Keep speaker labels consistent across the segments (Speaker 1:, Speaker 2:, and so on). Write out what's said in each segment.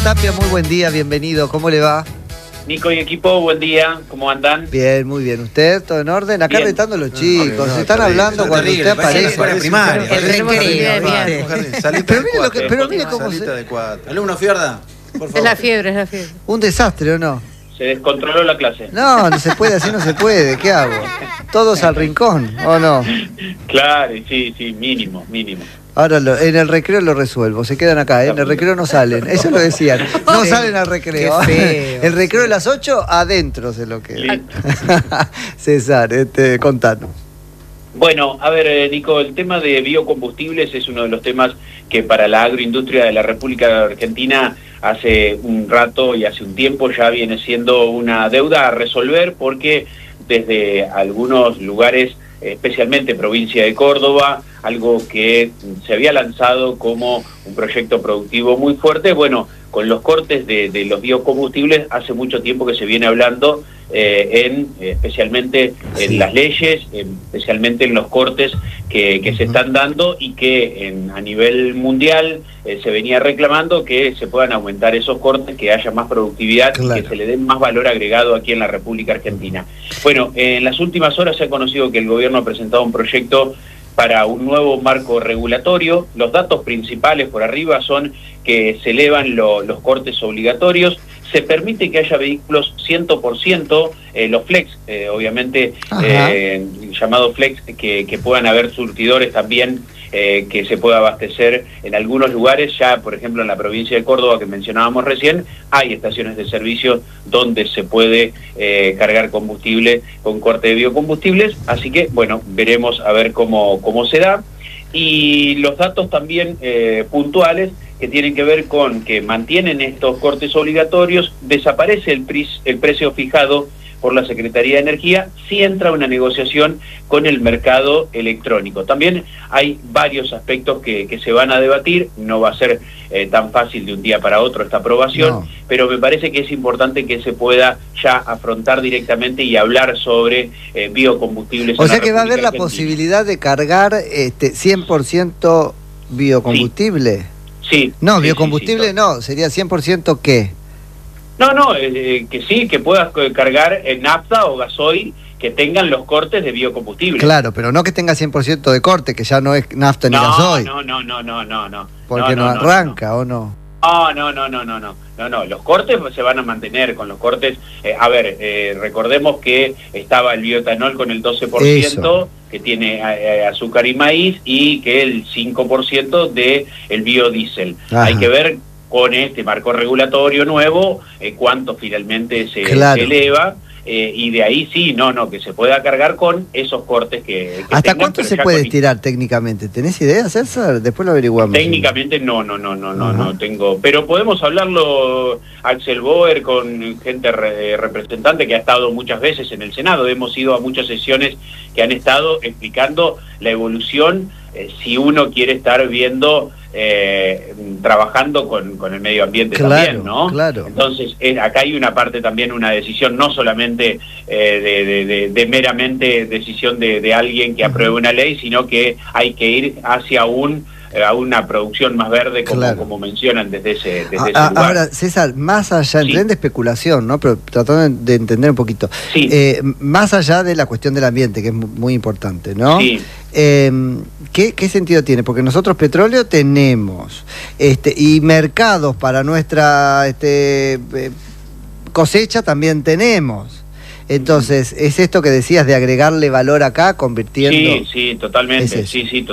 Speaker 1: Tapia, muy buen día, bienvenido. ¿Cómo le va?
Speaker 2: Nico y equipo, buen día, ¿cómo andan?
Speaker 1: Bien, muy bien. ¿Usted? ¿Todo en orden? Acá
Speaker 2: Bien.
Speaker 1: retando a los chicos.
Speaker 3: No,
Speaker 1: se están hablando cuando usted aparece.
Speaker 3: Primaria.
Speaker 1: Pero mire cómo se...
Speaker 3: de 4. Alumno Fiorda, por favor.
Speaker 4: Es la fiebre, es la fiebre.
Speaker 1: Un desastre, ¿o no?
Speaker 2: Se descontroló la clase.
Speaker 1: No, no se puede, así no se puede. ¿Qué hago? Todos al rincón, ¿o no?
Speaker 2: Claro, sí, mínimo.
Speaker 1: Ahora en el recreo lo resuelvo, se quedan acá, ¿eh? En el recreo no salen, eso lo decían, no salen al recreo.
Speaker 4: Qué feo.
Speaker 1: El recreo de las 8, adentro se lo queda.
Speaker 2: Listo.
Speaker 1: César, contanos.
Speaker 2: Bueno, a ver, Nico, el tema de biocombustibles es uno de los temas que para la agroindustria de la República Argentina hace un rato y hace un tiempo ya viene siendo una deuda a resolver, porque desde algunos lugares, especialmente provincia de Córdoba, algo que se había lanzado como un proyecto productivo muy fuerte, bueno, con los cortes de los biocombustibles hace mucho tiempo que se viene hablando especialmente en las leyes, especialmente en los cortes que se están dando y que a nivel mundial se venía reclamando que se puedan aumentar esos cortes, que haya más productividad,
Speaker 1: claro,
Speaker 2: y que se le dé más valor agregado aquí en la República Argentina. Bueno, en las últimas horas se ha conocido que el gobierno ha presentado un proyecto para un nuevo marco regulatorio. Los datos principales por arriba son que se elevan los cortes obligatorios, se permite que haya vehículos 100%, los flex, obviamente, llamados flex, que puedan haber surtidores también, que se pueda abastecer en algunos lugares. Ya, por ejemplo, en la provincia de Córdoba, que mencionábamos recién, hay estaciones de servicio donde se puede cargar combustible con corte de biocombustibles, así que, bueno, veremos a ver cómo se da. Y los datos también puntuales que tienen que ver con que mantienen estos cortes obligatorios, desaparece el precio fijado por la Secretaría de Energía, si entra una negociación con el mercado electrónico. También hay varios aspectos que se van a debatir, no va a ser tan fácil de un día para otro esta aprobación, no, pero me parece que es importante que se pueda ya afrontar directamente y hablar sobre biocombustibles.
Speaker 1: O sea que va a haber la posibilidad de cargar 100% biocombustible.
Speaker 2: Sí.
Speaker 1: No, biocombustible no, sería 100% ¿qué?
Speaker 2: No, que sí, que puedas cargar en nafta o gasoil que tengan los cortes de biocombustible.
Speaker 1: Claro, pero no que tenga 100% de corte, que ya no es nafta ni gasoil.
Speaker 2: No.
Speaker 1: Porque no arranca, ¿o no?
Speaker 2: No, los cortes se van a mantener con los cortes. Recordemos que estaba el bioetanol con el 12%, eso, que tiene azúcar y maíz, y que el 5% de el biodiesel. Ajá. Hay que ver con este marco regulatorio nuevo cuánto finalmente se eleva. Y de ahí sí, que se pueda cargar con esos cortes que
Speaker 1: ¿Hasta
Speaker 2: tengan,
Speaker 1: cuánto se puede estirar técnicamente? ¿Tenés idea, César? Después lo averiguamos.
Speaker 2: Técnicamente no tengo, pero podemos hablarlo, Axel Boer, con gente representante que ha estado muchas veces en el Senado. Hemos ido a muchas sesiones que han estado explicando la evolución, si uno quiere estar viendo, trabajando con el medio ambiente, claro, también, ¿no?
Speaker 1: Claro.
Speaker 2: Entonces, acá hay una parte también, una decisión, no solamente de meramente decisión de alguien que apruebe una ley, sino que hay que ir hacia a una producción más verde, como mencionan desde ese lugar.
Speaker 1: Ahora, César, más allá, el tren de especulación, ¿no? Pero tratando de entender un poquito, más allá de la cuestión del ambiente, que es muy importante, ¿no?
Speaker 2: Sí.
Speaker 1: ¿Qué sentido tiene? Porque nosotros petróleo tenemos, y mercados para nuestra cosecha también tenemos. Entonces, ¿es esto que decías de agregarle valor acá, convirtiendo?
Speaker 2: Sí, totalmente,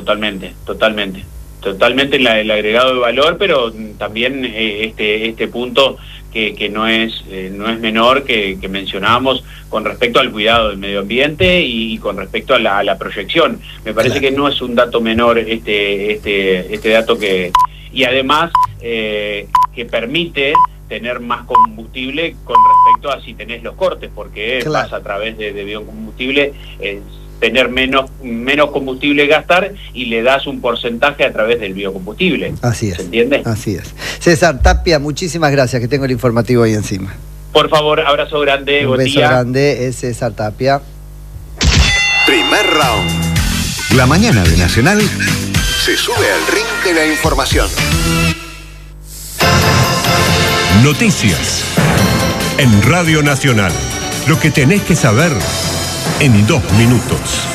Speaker 2: totalmente el agregado de valor, pero también este punto que no es menor, que mencionábamos con respecto al cuidado del medio ambiente y con respecto a la proyección. Me parece que no es un dato menor este dato y además que permite tener más combustible con respecto a si tenés los cortes, porque vas a través de biocombustible, tener menos combustible gastar, y le das un porcentaje a través del biocombustible.
Speaker 1: Así es.
Speaker 2: ¿Se entiende?
Speaker 1: Así es. César Tapia, muchísimas gracias, que tengo el informativo ahí encima.
Speaker 2: Por favor, abrazo grande,
Speaker 1: un beso grande, es César Tapia.
Speaker 5: Primer round. La mañana de Nacional se sube al ring de la información.
Speaker 4: Noticias. En Radio Nacional. Lo que tenés que saber en 2 minutos.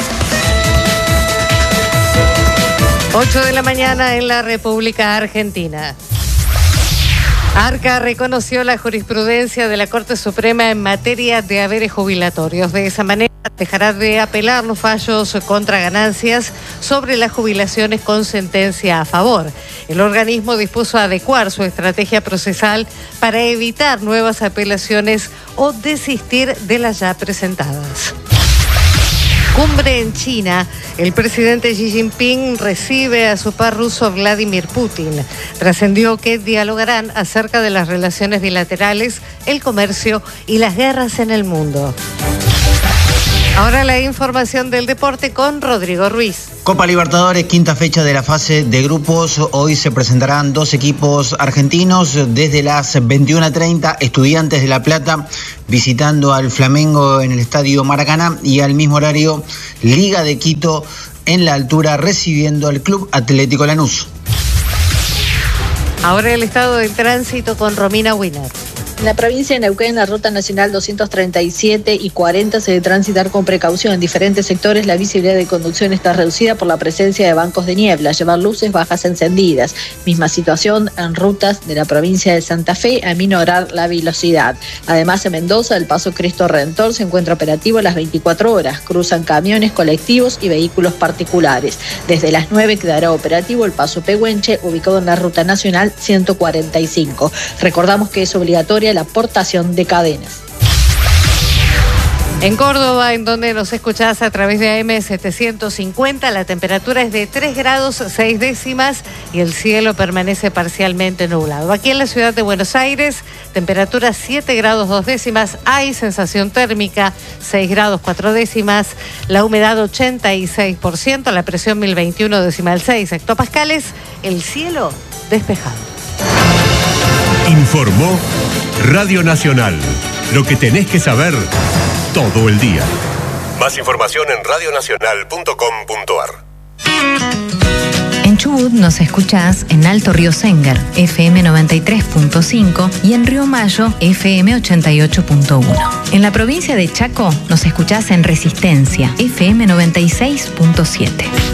Speaker 6: 8 de la mañana en la República Argentina. Arca reconoció la jurisprudencia de la Corte Suprema en materia de haberes jubilatorios. De esa manera dejará de apelar los fallos contra ganancias sobre las jubilaciones con sentencia a favor. El organismo dispuso adecuar su estrategia procesal para evitar nuevas apelaciones o desistir de las ya presentadas. Cumbre en China. El presidente Xi Jinping recibe a su par ruso Vladimir Putin. Trascendió que dialogarán acerca de las relaciones bilaterales, el comercio y las guerras en el mundo. Ahora la información del deporte con Rodrigo Ruiz.
Speaker 7: Copa Libertadores, quinta fecha de la fase de grupos. Hoy se presentarán 2 equipos argentinos desde las 21:30. Estudiantes de La Plata visitando al Flamengo en el Estadio Maracaná, y al mismo horario Liga de Quito en la altura recibiendo al Club Atlético Lanús.
Speaker 6: Ahora el estado del tránsito con Romina Wiener.
Speaker 8: En la provincia de Neuquén, la ruta nacional 237 y 40 se debe transitar con precaución. En diferentes sectores la visibilidad de conducción está reducida por la presencia de bancos de niebla. Llevar luces bajas encendidas. Misma situación en rutas de la provincia de Santa Fe, a minorar la velocidad. Además, en Mendoza, el paso Cristo Redentor se encuentra operativo a las 24 horas. Cruzan camiones, colectivos y vehículos particulares. Desde las 9 quedará operativo el paso Pehuenche, ubicado en la ruta nacional 145. Recordamos que es obligatoria la portación de cadenas.
Speaker 6: En Córdoba, en donde nos escuchás a través de AM 750, la temperatura es de 3 grados 6 décimas y el cielo permanece parcialmente nublado. Aquí en la ciudad de Buenos Aires, temperatura 7 grados 2 décimas, hay sensación térmica 6 grados 4 décimas, la humedad 86%, la presión 1021,6 hectopascales, el cielo despejado.
Speaker 4: Informó Radio Nacional. Lo que tenés que saber todo el día. Más información en radionacional.com.ar.
Speaker 9: En Chubut nos escuchás en Alto Río Sengar, FM 93.5 y en Río Mayo, FM 88.1. En la provincia de Chaco nos escuchás en Resistencia, FM 96.7.